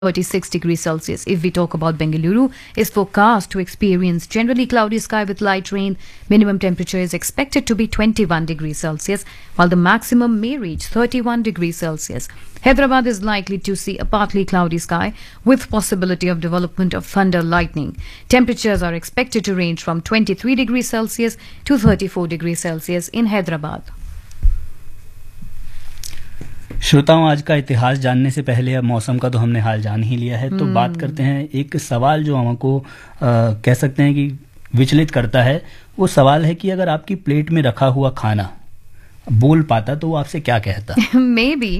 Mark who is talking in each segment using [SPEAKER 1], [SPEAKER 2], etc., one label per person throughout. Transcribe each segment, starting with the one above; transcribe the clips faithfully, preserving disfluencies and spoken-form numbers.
[SPEAKER 1] thirty-six degrees Celsius. If we talk about Bengaluru, is forecast to experience generally cloudy sky with light rain. Minimum temperature is expected to be twenty-one degrees Celsius, while the maximum may reach thirty-one degrees Celsius. Hyderabad is likely to see a partly cloudy sky with possibility of development of thunder lightning. Temperatures are expected to range from twenty-three degrees Celsius to thirty-four degrees Celsius in Hyderabad.
[SPEAKER 2] श्रोताओं, आज का इतिहास जानने से पहले अब मौसम का तो हमने हाल जान ही लिया है, तो hmm. बात करते हैं एक सवाल जो हमको आ, कह सकते हैं कि विचलित करता है। वो सवाल है कि अगर आपकी प्लेट में रखा हुआ खाना बोल पाता तो वो आपसे क्या कहता?
[SPEAKER 1] Maybe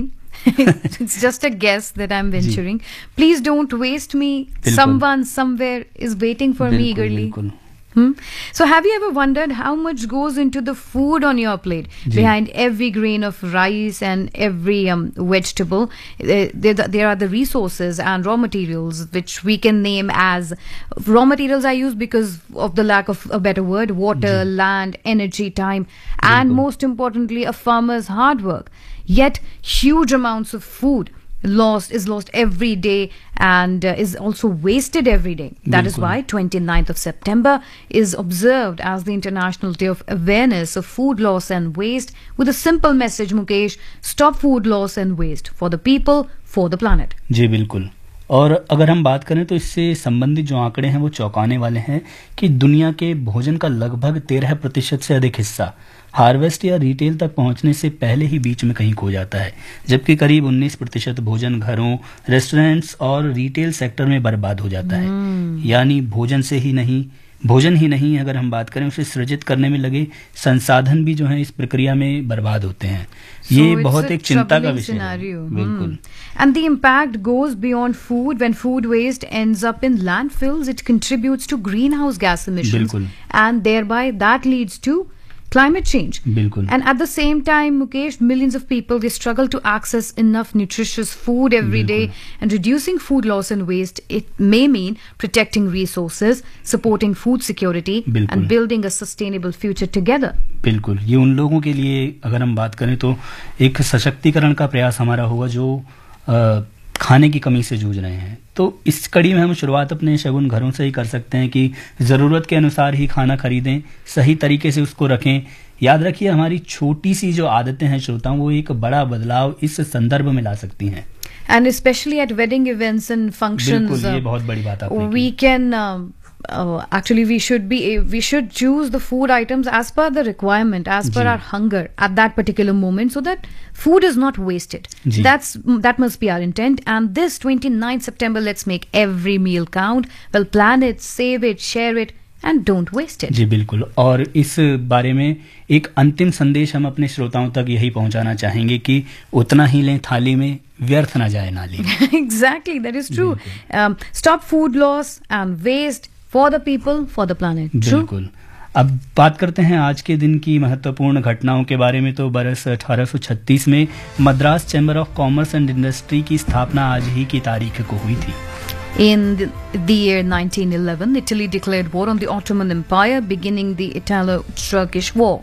[SPEAKER 1] it's just a guess that I'm venturing. Please don't waste me. Someone somewhere is waiting for me eagerly.
[SPEAKER 2] बिल्कुल.
[SPEAKER 1] Hmm? So have you ever wondered how much goes into the food on your plate? Behind every grain of rice and every um, vegetable, there, there are the resources and raw materials which we can name as raw materials. I use because of the lack of a better word: water, land, energy, time, and most importantly, a farmer's hard work. Yet huge amounts of food lost is lost every day and uh, is also wasted every day. That is why twenty-ninth of September is observed as the International Day of Awareness of Food Loss and Waste, with a simple message, Mukesh: stop food loss and waste, for the people, for the planet.
[SPEAKER 2] जी बिल्कुल। और अगर हम बात करें तो इससे संबंधित जो आंकड़े हैं वो चौंकाने वाले हैं कि दुनिया के भोजन का लगभग तेरह प्रतिशत से अधिक हिस्सा हार्वेस्ट या रिटेल तक पहुंचने से पहले ही बीच में कहीं खो जाता है, जबकि करीब उन्नीस प्रतिशत भोजन घरों, रेस्टोरेंट्स और रिटेल सेक्टर में बर्बाद हो जाता है। hmm. यानी भोजन से ही नहीं भोजन ही नहीं अगर हम बात करें, उसे सृजित करने में लगे संसाधन भी जो है इस प्रक्रिया में बर्बाद होते हैं। so ये बहुत एक चिंता का विषय है। बिल्कुल।
[SPEAKER 1] And the impact goes beyond food. When food waste ends up in landfills, it contributes to greenhouse gas emissions,
[SPEAKER 2] बिल्कुल.
[SPEAKER 1] and thereby that leads to climate change.
[SPEAKER 2] बिल्कुल.
[SPEAKER 1] And at the same time, Mukesh, millions of people, they struggle to access enough nutritious food every day, and reducing food loss and waste, it may mean protecting resources, supporting food security, and building a sustainable future together.
[SPEAKER 2] बिल्कुल। ये उन लोगों के लिए अगर हम बात करें तो एक सशक्तिकरण का प्रयास हमारा होगा जो आ, खाने की कमी से जूझ रहे हैं। तो इस कड़ी में हम शुरुआत अपने शगुन घरों से ही कर सकते हैं कि ज़रूरत के अनुसार ही खाना खरीदें, सही तरीके से उसको रखें। याद रखिए, हमारी छोटी सी जो आदतें हैं श्रोताओं, वो एक बड़ा बदलाव इस संदर्भ में ला सकती हैं।
[SPEAKER 1] And especially at wedding events and functions,
[SPEAKER 2] बिल्कुल, ये बहुत बड़ी बात आपने की।
[SPEAKER 1] we can uh, uh, actually we should be we should choose the food items as per the requirement, as per our hunger at that particular moment, so that food is not wasted. That's that must be our intent. And this twenty-ninth September, let's make every meal count. Well, plan it, save it, share it, and don't waste it.
[SPEAKER 2] जी बिल्कुल। और इस बारे में एक अंतिम संदेश हम अपने श्रोताओं तक यही पहुंचाना चाहेंगे कि उतना ही लें थाली में, व्यर्थ ना जाए नाली में।
[SPEAKER 1] Exactly, that is true. Um, stop food loss and waste, for the people, for the planet.
[SPEAKER 2] बिल्कुल। अब बात करते हैं आज के दिन की महत्वपूर्ण घटनाओं के बारे में। तो बरस अठारह सौ छत्तीस में Madras chamber of commerce and industry की स्थापना आज ही की तारीख को हुई थी।
[SPEAKER 1] In the, the year nineteen eleven, Italy declared war on the Ottoman Empire, beginning the Italo-Turkish War.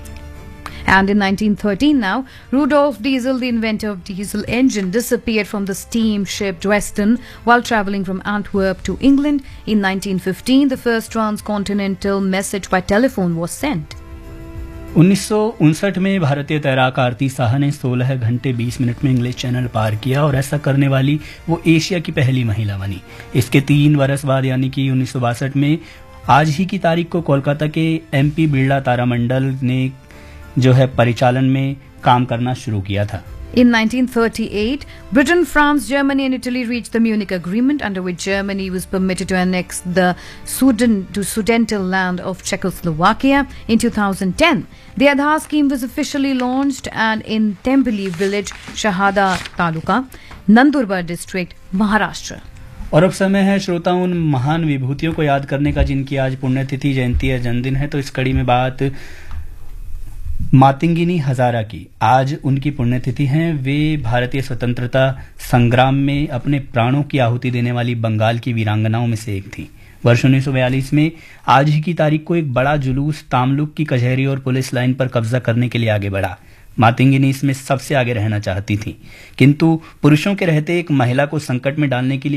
[SPEAKER 1] And in nineteen thirteen now, Rudolf Diesel, the inventor of diesel engine, disappeared from the steamship Dresden while traveling from Antwerp to England. In nineteen fifteen, the first transcontinental message by telephone was sent.
[SPEAKER 2] उन्नीस सौ उनसठ में भारतीय तैराक आरती साहा ने सोलह घंटे बीस मिनट में इंग्लिश चैनल पार किया, और ऐसा करने वाली वो एशिया की पहली महिला बनी। इसके तीन बरस बाद यानी कि उन्नीस सौ बासठ में आज ही की तारीख को कोलकाता के एमपी बिरला तारामंडल ने जो है परिचालन में काम करना शुरू किया था।
[SPEAKER 1] In nineteen thirty-eight, Britain, France, Germany and Italy reached the Munich Agreement, under which Germany was permitted to annex the Sudan to Sudetenland land of Czechoslovakia. In two thousand ten, the Aadhaar scheme was officially launched, and in Temboli village, Shahada Taluka, Nandurbar district, Maharashtra.
[SPEAKER 2] और अब समय है श्रोताओं उन महान विभूतियों को याद करने का जिनकी आज पुण्यतिथि, जयंती या जन्मदिन है। तो इस कड़ी में बात मातंगिनी हजारा की। आज उनकी पुण्यतिथि है। वे भारतीय स्वतंत्रता संग्राम में अपने प्राणों की आहुति देने वाली बंगाल की वीरांगनाओं में से एक थी। वर्ष उन्नीस सौ बयालीस में आज ही की तारीख को एक बड़ा जुलूस तामलुक की कचहरी और पुलिस लाइन पर कब्जा करने के लिए आगे बढ़ा। मातंगिनी इसमें सबसे आगे रहना चाहती थी, किंतु पुरुषों के रहते एक महिला को संकट में डालने के लिए